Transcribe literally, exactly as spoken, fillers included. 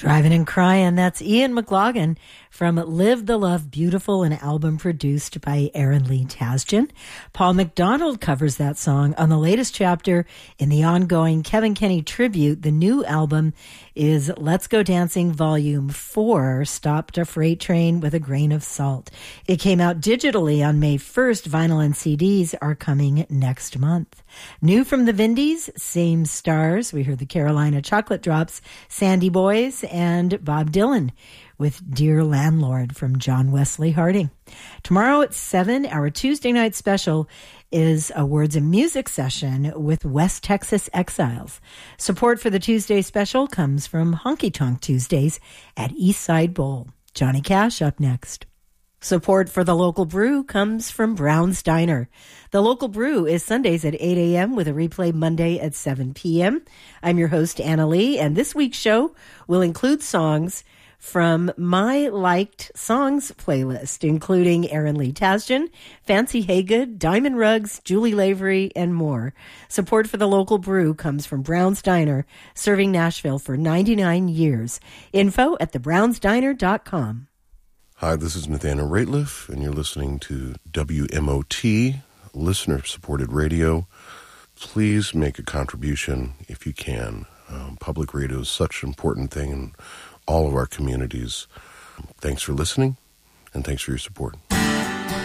Driving and Crying, that's Ian McLagan from Live the Love Beautiful, an album produced by Aaron Lee Tasjan. Paul McDonald covers that song on the latest chapter in the ongoing Kevin Kenny tribute. The new album is Let's Go Dancing Volume four, Stopped a Freight Train with a Grain of Salt. It came out digitally on May first. Vinyl and C Ds are coming next month. New from the Vindies, Same Stars. We heard the Carolina Chocolate Drops, Sandy Boys, and Bob Dylan with Dear Landlord from John Wesley Harding. Tomorrow at seven, our Tuesday night special is a Words and Music session with West Texas Exiles. Support for the Tuesday special comes from Honky Tonk Tuesdays at Eastside Bowl. Johnny Cash up next. Support for The Local Brew comes from Brown's Diner. The Local Brew is Sundays at eight a.m. with a replay Monday at seven p.m. I'm your host, Anna Lee, and this week's show will include songs from my liked songs playlist, including Aaron Lee Tasjan, Fancy Haygood, Diamond Rugs, Julie Lavery, and more. Support for The Local Brew comes from Brown's Diner, serving Nashville for ninety-nine years. Info at the browns diner dot com. Hi, this is Nathaniel Rateliff, and you're listening to W M O T, listener-supported radio. Please make a contribution if you can. Um, public radio is such an important thing in all of our communities. Thanks for listening, and thanks for your support.